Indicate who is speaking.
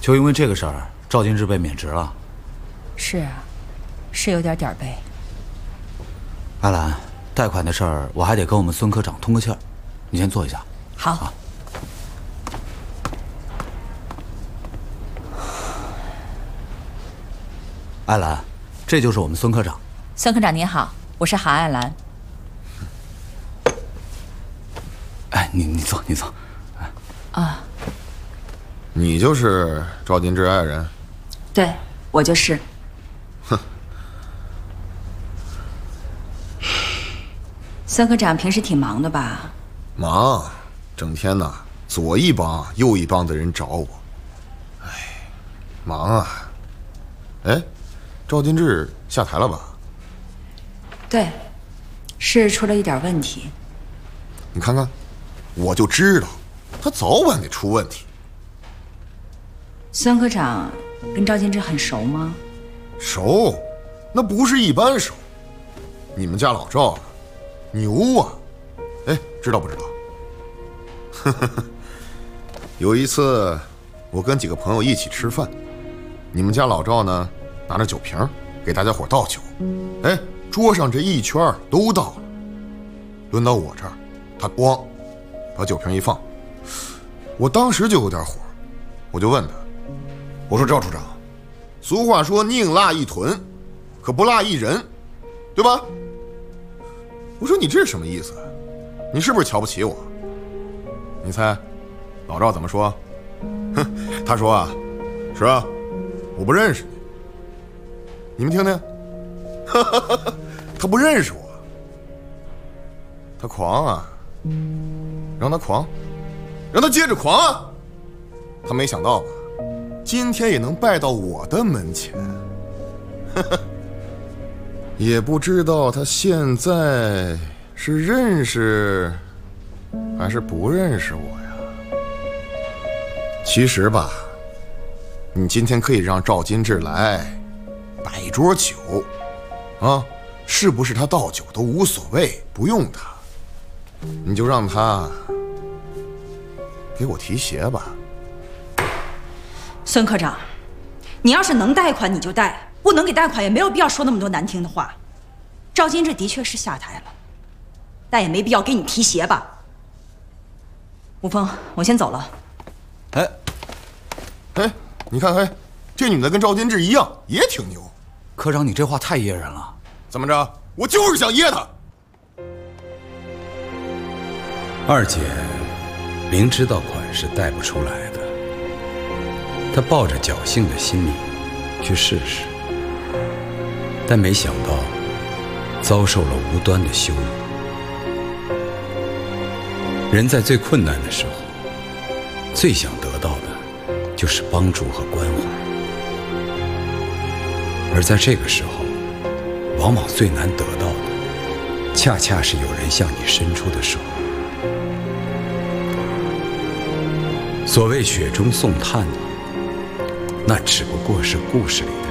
Speaker 1: 就因为这个事儿，赵金志被免职了。
Speaker 2: 是啊，是有点点背。
Speaker 1: 阿兰，贷款的事儿我还得跟我们孙科长通个气儿，你先坐一下。
Speaker 2: 好。
Speaker 1: 艾兰，这就是我们孙科长。
Speaker 2: 孙科长您好，我是韩艾兰。
Speaker 1: 哎，你坐，你坐。
Speaker 2: 啊，
Speaker 3: 你就是赵金志爱人？
Speaker 2: 对，我就是。
Speaker 3: 哼。
Speaker 2: 孙科长平时挺忙的吧？
Speaker 3: 忙，整天呢左一帮右一帮的人找我。哎，忙啊。哎，赵金志下台了吧？
Speaker 2: 对，是出了一点问题。
Speaker 3: 你看看，我就知道，他早晚得出问题。
Speaker 2: 孙科长跟赵金志很熟吗？
Speaker 3: 熟，那不是一般熟。你们家老赵啊，牛啊！哎，知道不知道？有一次，我跟几个朋友一起吃饭，你们家老赵呢拿着酒瓶给大家伙倒酒，哎，桌上这一圈都倒了。轮到我这儿，他咣把酒瓶一放，我当时就有点火，我就问他，我说赵处长，俗话说宁辣一屯，可不辣一人，对吧？我说你这是什么意思？你是不是瞧不起我？你猜老赵怎么说？哼，他说啊，是啊，我不认识你。你们听听，他不认识我，他狂啊，让他狂，让他接着狂啊！他没想到吧，今天也能拜到我的门前。也不知道他现在是认识还是不认识我呀。其实吧，你今天可以让赵金志来摆一桌酒啊，是不是他倒酒都无所谓，不用他，你就让他给我提鞋吧。
Speaker 4: 孙科长，你要是能贷款你就贷，不能给贷款也没有必要说那么多难听的话。赵金志的确是下台了，但也没必要给你提鞋吧。吴峰，我先走了。
Speaker 3: 哎，你看，哎，这女的跟赵金志一样，也挺牛。
Speaker 1: 科长，你这话太噎人了。
Speaker 3: 怎么着？我就是想噎她。
Speaker 5: 二姐明知道款是贷不出来的，她抱着侥幸的心理去试试，但没想到遭受了无端的羞辱。人在最困难的时候，最想得到的就是帮助和关怀，而在这个时候，往往最难得到的，恰恰是有人向你伸出的手。所谓雪中送炭，那只不过是故事里的